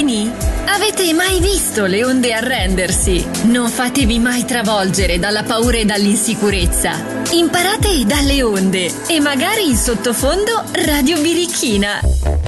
bambini? Avete mai visto le onde arrendersi? Non fatevi mai travolgere dalla paura e dall'insicurezza. Imparate dalle onde e magari in sottofondo Radio Birichina.